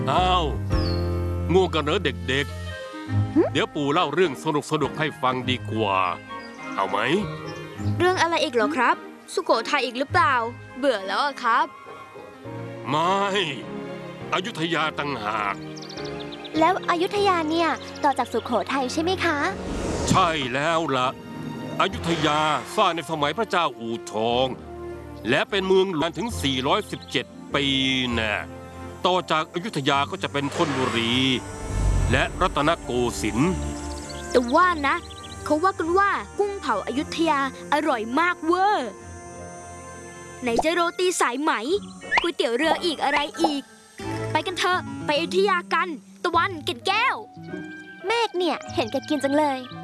อ้าวง่วงกันเหรอเด็กๆเดี๋ยวปู่เล่าเรื่องสนุกให้ฟังดีกว่าเอาไหมเรื่องอะไรอีกเหรอครับสุโขทัยอีกหรือเปล่าเบื่อแล้วอะครับไม่อยุธยาต่างหากแล้วอยุธยาเนี่ยต่อจากสุโขทัยใช่ไหมคะใช่แล้วล่ะอยุธยาสร้างในสมัยพระเจ้าอู่ทองและเป็นเมืองหลวงถึง417 ปีแน่ต่อจากอยุธยาก็จะเป็นธนบุรีและรัตนโกสินทร์แต่ว่านะเขาว่ากันว่ากุ้งเผาอยุธยาอร่อยมากเวอร์ไหนจะโรตีสายไหมก๋วยเตี๋ยวเรืออีกอะไรอีกไปกันเถอะไปอยุธยากันตะวันเกล็ดแก้วเมฆเนี่ยเห็นแกกินจังเลย